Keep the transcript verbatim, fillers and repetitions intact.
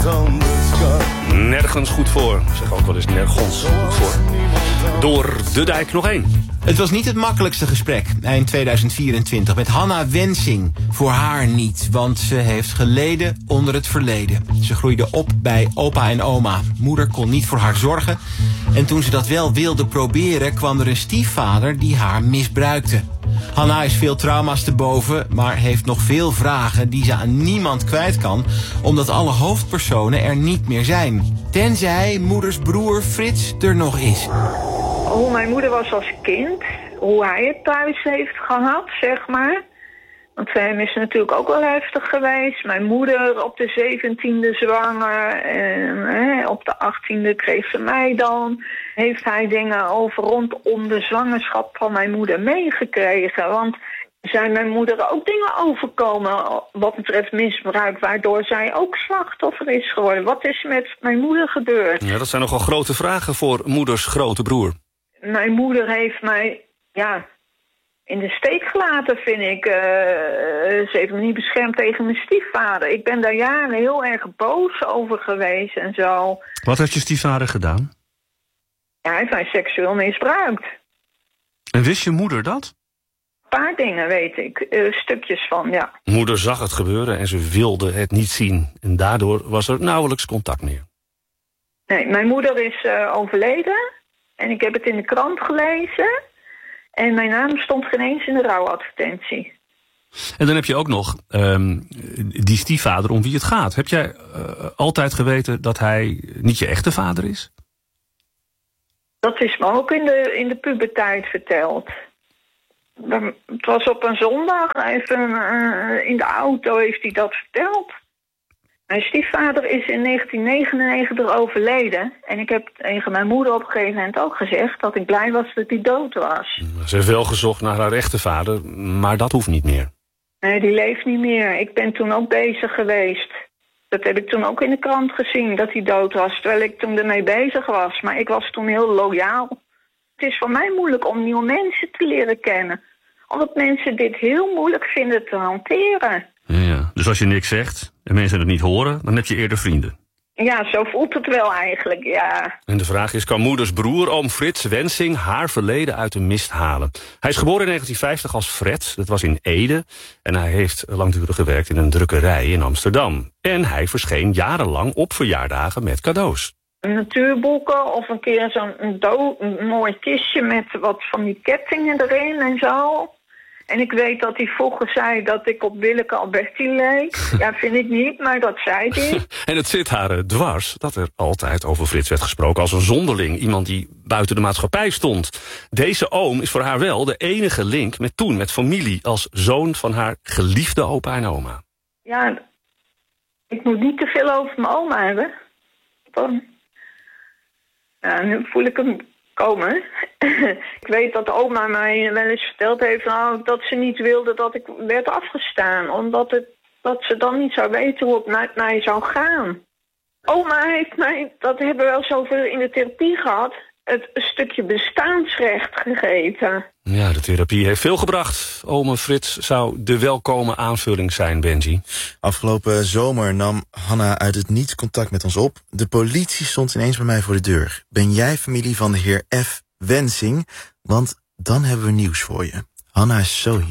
Nergens goed voor. Ik zeg ook wel eens nergens goed voor. Door de dijk nog één. Het was niet het makkelijkste gesprek eind tweeduizend vierentwintig met Hanna Wensing. Voor haar niet, want ze heeft geleden onder het verleden. Ze groeide op bij opa en oma. Moeder kon niet voor haar zorgen. En toen ze dat wel wilde proberen, kwam er een stiefvader die haar misbruikte. Hanna is veel trauma's te boven, maar heeft nog veel vragen die ze aan niemand kwijt kan, omdat alle hoofdpersonen er niet meer zijn. Tenzij moeders broer Frits er nog is. Hoe mijn moeder was als kind, hoe hij het thuis heeft gehad, zeg maar. Want voor hem is het natuurlijk ook wel heftig geweest. Mijn moeder op de zeventiende zwanger en hè, op de achttiende kreeg ze mij dan. Heeft hij dingen over rondom de zwangerschap van mijn moeder meegekregen. Want zijn mijn moeder ook dingen overkomen wat betreft misbruik, waardoor zij ook slachtoffer is geworden. Wat is met mijn moeder gebeurd? Ja, dat zijn nogal grote vragen voor moeders grote broer. Mijn moeder heeft mij, ja, in de steek gelaten, vind ik. Uh, ze heeft me niet beschermd tegen mijn stiefvader. Ik ben daar jaren heel erg boos over geweest en zo. Wat heeft je stiefvader gedaan? Ja, hij heeft mij seksueel misbruikt. En wist je moeder dat? Een paar dingen weet ik, uh, stukjes van, ja. Moeder zag het gebeuren en ze wilde het niet zien. En daardoor was er nauwelijks contact meer. Nee, mijn moeder is uh, overleden. En ik heb het in de krant gelezen. En mijn naam stond geen eens in de rouwadvertentie. En dan heb je ook nog um, die stiefvader om wie het gaat. Heb jij uh, altijd geweten dat hij niet je echte vader is? Dat is me ook in de, in de puberteit verteld. Het was op een zondag, even uh, in de auto heeft hij dat verteld. Mijn stiefvader is in negentien negenennegentig overleden. En ik heb tegen mijn moeder op een gegeven moment ook gezegd dat ik blij was dat hij dood was. Ze heeft wel gezocht naar haar echte vader, maar dat hoeft niet meer. Nee, die leeft niet meer. Ik ben toen ook bezig geweest. Dat heb ik toen ook in de krant gezien, dat hij dood was. Terwijl ik toen ermee bezig was. Maar ik was toen heel loyaal. Het is voor mij moeilijk om nieuwe mensen te leren kennen. Omdat mensen dit heel moeilijk vinden te hanteren. Ja, ja. Dus als je niks zegt en mensen het niet horen, dan heb je eerder vrienden. Ja, zo voelt het wel eigenlijk, ja. En de vraag is, kan moeders broer, oom Frits Wensing, haar verleden uit de mist halen? Hij is geboren in negentien vijftig als Fred, dat was in Ede. En hij heeft langdurig gewerkt in een drukkerij in Amsterdam. En hij verscheen jarenlang op verjaardagen met cadeaus. Natuurboeken of een keer zo'n do- een mooi kistje met wat van die kettingen erin en zo. En ik weet dat hij vroeger zei dat ik op Willeke Alberti leek. Ja, vind ik niet, maar dat zei hij. En het zit haar uh, dwars dat er altijd over Frits werd gesproken als een zonderling. Iemand die buiten de maatschappij stond. Deze oom is voor haar wel de enige link met toen, met familie. Als zoon van haar geliefde opa en oma. Ja, ik moet niet te veel over mijn oma hebben. Dan... Ja, nu voel ik hem komen. Ik weet dat oma mij wel eens verteld heeft nou, dat ze niet wilde dat ik werd afgestaan. Omdat het, dat ze dan niet zou weten hoe het met mij zou gaan. Oma heeft mij, dat hebben we wel zoveel in de therapie gehad, het een stukje bestaansrecht gegeven. Ja, de therapie heeft veel gebracht. Ome Frits zou de welkome aanvulling zijn, Benji. Afgelopen zomer nam Hanna uit het niets contact met ons op. De politie stond ineens bij mij voor de deur. Ben jij familie van de heer F. Wensing? Want dan hebben we nieuws voor je. Hanna is zo